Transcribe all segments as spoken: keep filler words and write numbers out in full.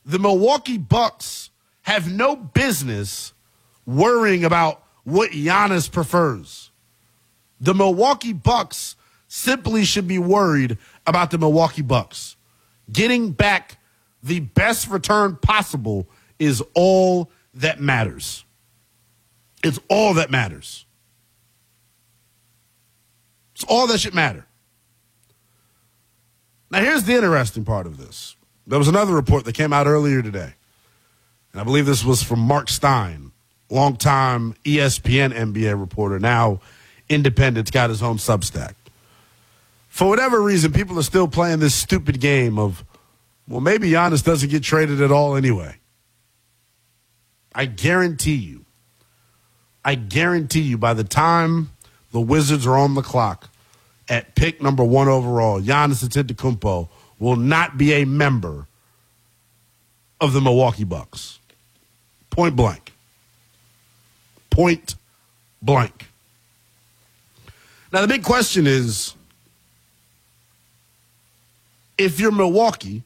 the Milwaukee Bucks have no business worrying about what Giannis prefers. The Milwaukee Bucks simply should be worried about the Milwaukee Bucks. Getting back the best return possible is all that matters. It's all that matters. It's all that should matter. Now, here's the interesting part of this. There was another report that came out earlier today, and I believe this was from Mark Stein, longtime E S P N N B A reporter, now independent, got his own Substack. For whatever reason, people are still playing this stupid game of, well, maybe Giannis doesn't get traded at all anyway. I guarantee you, I guarantee you by the time the Wizards are on the clock at pick number one overall, Giannis Antetokounmpo will not be a member of the Milwaukee Bucks. Point blank. Point blank. Now, the big question is, if you're Milwaukee,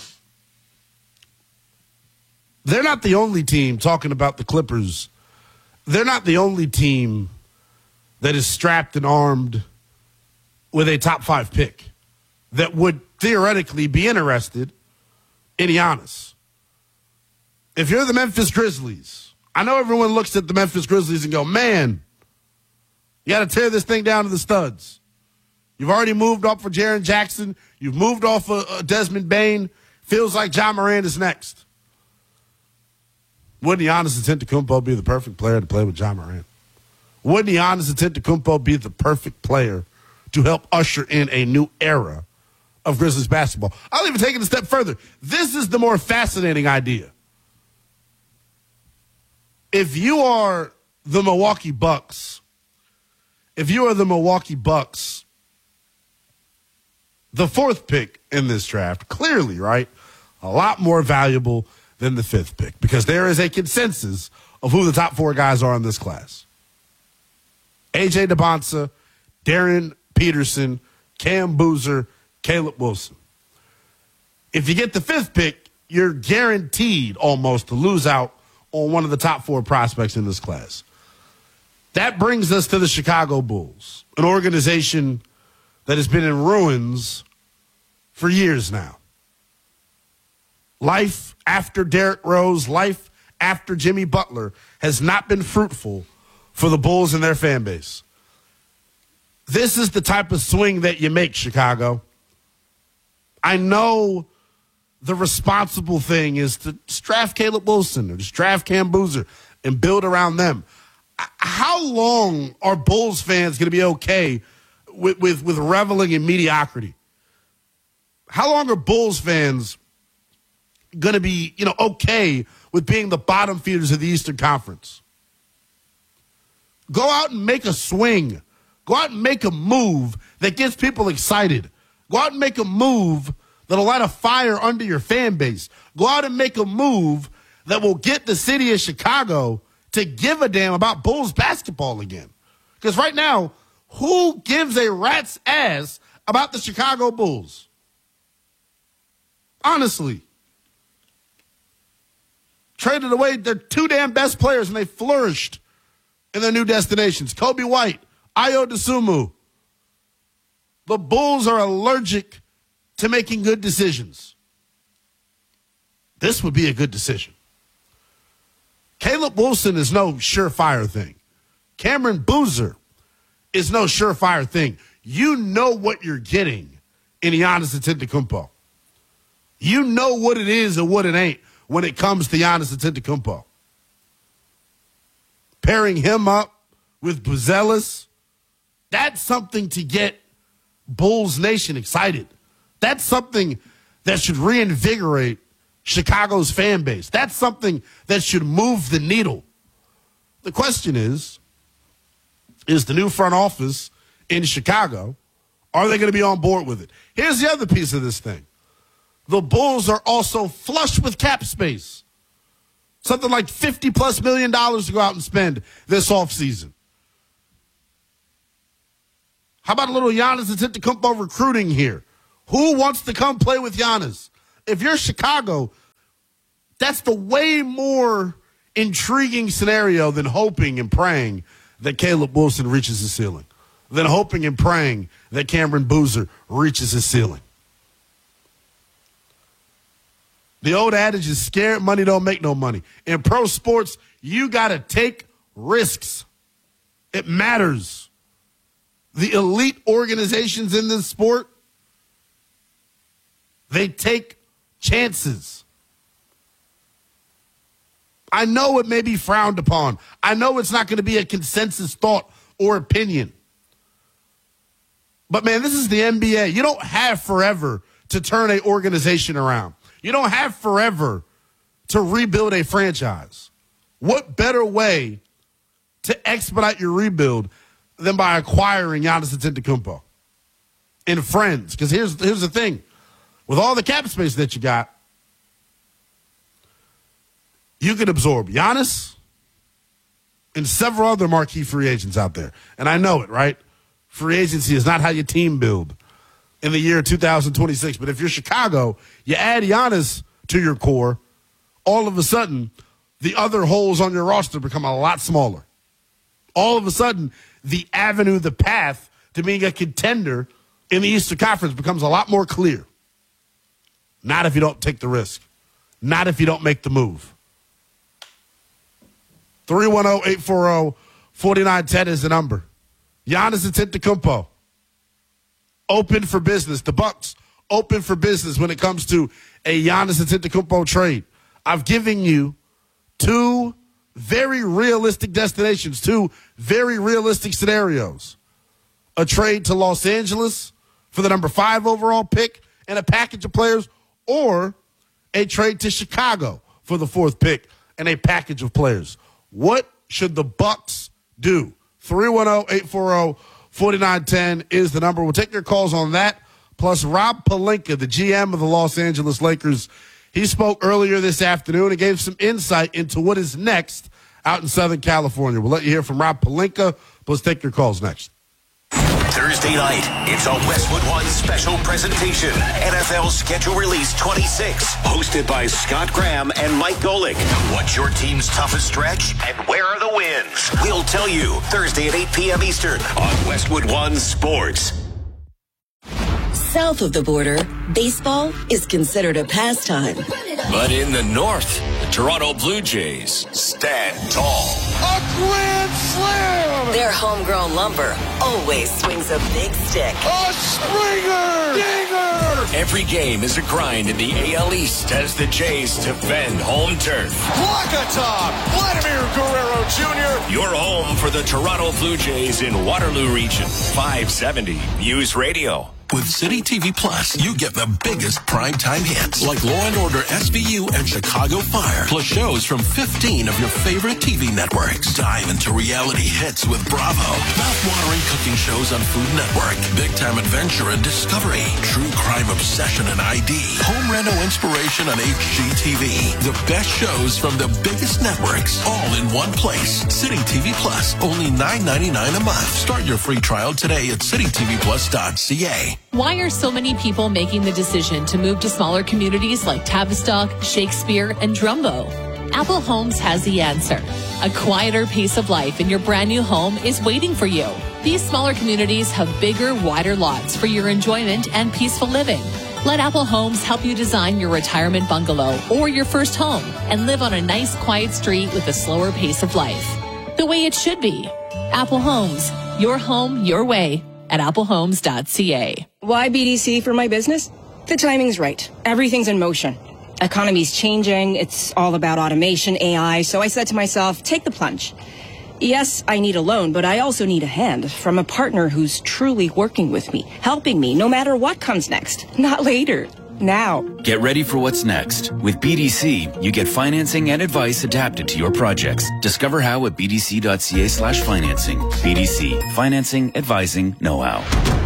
they're not the only team talking about the Clippers. They're not the only team that is strapped and armed with a top five pick that would theoretically be interested in Giannis. If you're the Memphis Grizzlies, I know everyone looks at the Memphis Grizzlies and go, man, you got to tear this thing down to the studs. You've already moved up for Jaren Jackson. You've moved off of uh, Desmond Bane. Feels like Ja Morant is next. Wouldn't Giannis Antetokounmpo be the perfect player to play with Ja Morant? Wouldn't Giannis Antetokounmpo be the perfect player to help usher in a new era of Grizzlies basketball? I'll even take it a step further. This is the more fascinating idea. If you are the Milwaukee Bucks, if you are the Milwaukee Bucks, the fourth pick in this draft, clearly, right, a lot more valuable than the fifth pick because there is a consensus of who the top four guys are in this class. A J DeBonsa, Darren Peterson, Cam Boozer, Caleb Wilson. If you get the fifth pick, you're guaranteed almost to lose out on one of the top four prospects in this class. That brings us to the Chicago Bulls, an organization that has been in ruins for years now. Life after Derrick Rose, life after Jimmy Butler has not been fruitful for the Bulls and their fan base. This is the type of swing that you make, Chicago. I know the responsible thing is to just draft Caleb Wilson or just draft Cam Boozer and build around them. How long are Bulls fans going to be okay with, with, with reveling in mediocrity? How long are Bulls fans going to be, you know, okay with being the bottom feeders of the Eastern Conference? Go out and make a swing. Go out and make a move that gets people excited. Go out and make a move that'll light a fire under your fan base. Go out and make a move that will get the city of Chicago to give a damn about Bulls basketball again. Because right now, who gives a rat's ass about the Chicago Bulls? Honestly. Traded away their two damn best players and they flourished in their new destinations. Kobe White, Ayo Dosunmu. The Bulls are allergic to making good decisions. This would be a good decision. Caleb Wilson is no surefire thing. Cameron Boozer is no surefire thing. You know what you're getting in Giannis Antetokounmpo. You know what it is and what it ain't when it comes to Giannis Antetokounmpo. Pairing him up with Buzelis, that's something to get Bulls Nation excited. That's something that should reinvigorate Chicago's fan base. That's something that should move the needle. The question is, is the new front office in Chicago, are they going to be on board with it? Here's the other piece of this thing. The Bulls are also flush with cap space. Something like fifty plus million dollars to go out and spend this offseason. How about a little Giannis Antetokounmpo recruiting here? Who wants to come play with Giannis? If you're Chicago, That's the way more intriguing scenario than hoping and praying that Caleb Wilson reaches his ceiling, than hoping and praying that Cameron Boozer reaches his ceiling. The old adage is scared money don't make no money. In pro sports, you got to take risks. It matters. The elite organizations in this sport, they take chances. I know it may be frowned upon. I know it's not going to be a consensus thought or opinion. But, man, this is the N B A. You don't have forever to turn an organization around. You don't have forever to rebuild a franchise. What better way to expedite your rebuild than by acquiring Giannis Antetokounmpo and friends? Because here's, here's the thing. With all the cap space that you got, you can absorb Giannis and several other marquee free agents out there. And I know it, right? Free agency is not how you team build in the year two thousand twenty-six. But if you're Chicago, you add Giannis to your core, all of a sudden, the other holes on your roster become a lot smaller. All of a sudden, the avenue, the path to being a contender in the Eastern Conference becomes a lot more clear. Not if you don't take the risk. Not if you don't make the move. three one zero, eight four zero, four nine one zero is the number. Giannis Antetokounmpo, open for business. The Bucks open for business when it comes to a Giannis Antetokounmpo trade. I've given you two very realistic destinations, two very realistic scenarios. A trade to Los Angeles for the number five overall pick and a package of players, or a trade to Chicago for the fourth pick and a package of players. What should the Bucks do? three one zero, eight four zero, four nine one zero is the number. We'll take your calls on that. Plus, Rob Pelinka, the G M of the Los Angeles Lakers, he spoke earlier this afternoon and gave some insight into what is next out in Southern California. We'll let you hear from Rob Pelinka. Let's take your calls next. Thursday night, it's a Westwood One special presentation. N F L Schedule Release twenty-six, hosted by Scott Graham and Mike Golick. What's your team's toughest stretch, and where are the wins? We'll tell you Thursday at eight p.m. Eastern on Westwood One Sports. South of the border, baseball is considered a pastime. But in the north, the Toronto Blue Jays stand tall. A grand slam! Their homegrown lumber always swings a big stick. A Springer! Dinger! Every game is a grind in the A L East as the Jays defend home turf. Walk-a-top! Vladimir Guerrero Junior Your home for the Toronto Blue Jays in Waterloo Region. five seventy News Radio. With City T V Plus, you get the biggest primetime hits like Law and Order S V U and Chicago Fire, plus shows from fifteen of your favorite T V networks. Dive into reality hits with Bravo, mouth-watering cooking shows on Food Network, Big Time Adventure and Discovery, True Crime Obsession and I D, Home Reno Inspiration on H G T V. The best shows from the biggest networks, all in one place. City T V Plus, only nine ninety-nine a month. Start your free trial today at city t v plus dot c a. Why are so many people making the decision to move to smaller communities like Tavistock, Shakespeare, and Drumbo? Apple Homes has the answer. A quieter pace of life in your brand new home is waiting for you. These smaller communities have bigger, wider lots for your enjoyment and peaceful living. Let Apple Homes help you design your retirement bungalow or your first home and live on a nice, quiet street with a slower pace of life. The way it should be. Apple Homes, your home, your way. At apple homes dot c a. Why B D C for my business? The timing's right. Everything's in motion. Economy's changing. It's all about automation, A I. So I said to myself, take the plunge. Yes, I need a loan, but I also need a hand from a partner who's truly working with me, helping me no matter what comes next. Not later. Now. Get ready for what's next. With B D C, you get financing and advice adapted to your projects. Discover how at b d c dot c a slash financing. B D C. Financing, advising, know-how.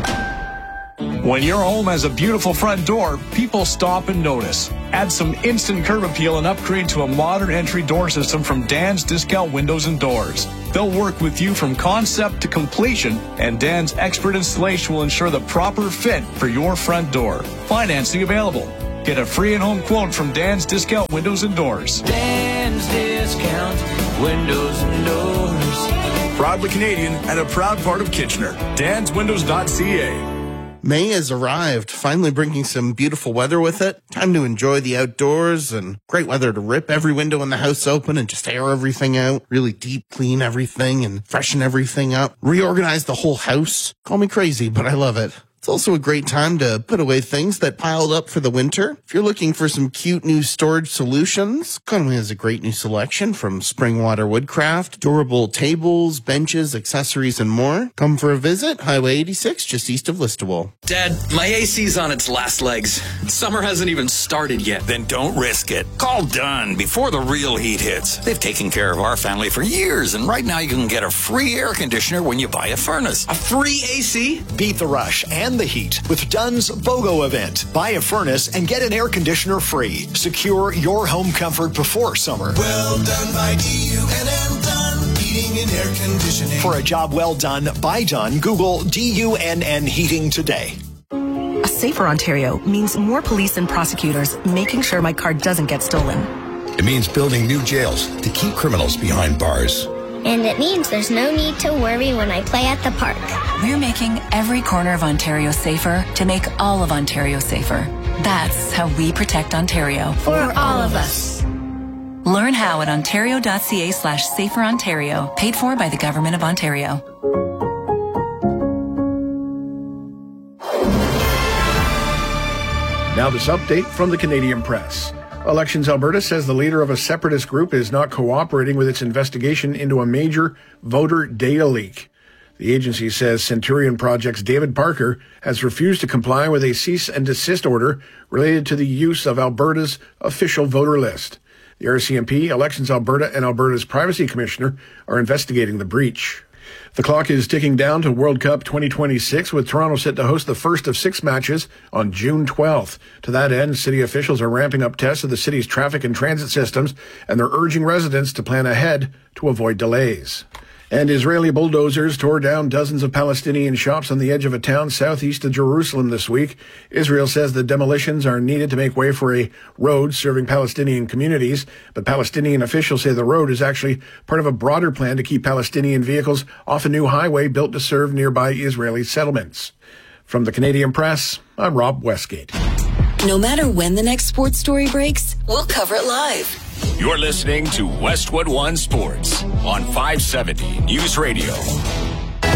When your home has a beautiful front door, people stop and notice. Add some instant curb appeal and upgrade to a modern entry door system from Dan's Discount Windows and Doors. They'll work with you from concept to completion, and Dan's expert installation will ensure the proper fit for your front door. Financing available. Get a free in-home quote from Dan's Discount Windows and Doors. Dan's Discount Windows and Doors. Proudly Canadian and a proud part of Kitchener. dans windows dot c a. May has arrived, finally bringing some beautiful weather with it. Time to enjoy the outdoors and great weather to rip every window in the house open and just air everything out. Really deep clean everything and freshen everything up. Reorganize the whole house. Call me crazy, but I love it. It's also a great time to put away things that piled up for the winter. If you're looking for some cute new storage solutions, Conway has a great new selection from Springwater Woodcraft, durable tables, benches, accessories, and more. Come for a visit, Highway eighty-six, just east of Listowel. Dad, my A C's on its last legs. Summer hasn't even started yet. Then don't risk it. Call Dunn before the real heat hits. They've taken care of our family for years, and right now you can get a free air conditioner when you buy a furnace. A free A C? Beat the rush and the heat with Dunn's BOGO event. Buy a furnace and get an air conditioner free. Secure your home comfort before summer. Well done by D U N M Dunn Heating and Air Conditioning. For a job well done by Dunn, Google D U N N Heating today. A safer Ontario means more police and prosecutors making sure my car doesn't get stolen. It means building new jails to keep criminals behind bars. And it means there's no need to worry when I play at the park. We're making every corner of Ontario safer to make all of Ontario safer. That's how we protect Ontario. For all of us. Learn how at ontario.ca slash safer Ontario. Paid for by the Government of Ontario. Now this update from the Canadian Press. Elections Alberta says the leader of a separatist group is not cooperating with its investigation into a major voter data leak. The agency says Centurion Project's David Parker has refused to comply with a cease and desist order related to the use of Alberta's official voter list. The R C M P, Elections Alberta, and Alberta's Privacy Commissioner are investigating the breach. The clock is ticking down to World Cup twenty twenty-six, with Toronto set to host the first of six matches on June twelfth. To that end, city officials are ramping up tests of the city's traffic and transit systems, and they're urging residents to plan ahead to avoid delays. And Israeli bulldozers tore down dozens of Palestinian shops on the edge of a town southeast of Jerusalem this week. Israel says the demolitions are needed to make way for a road serving Palestinian communities, but Palestinian officials say the road is actually part of a broader plan to keep Palestinian vehicles off a new highway built to serve nearby Israeli settlements. From the Canadian Press, I'm Rob Westgate. No matter when the next sports story breaks, we'll cover it live. You're listening to Westwood One Sports on five seventy News Radio.